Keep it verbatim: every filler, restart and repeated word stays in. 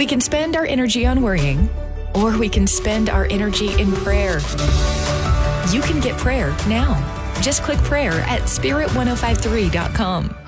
We can spend our energy on worrying, or we can spend our energy in prayer. You can get prayer now. Just click prayer at spirit ten fifty-three dot com.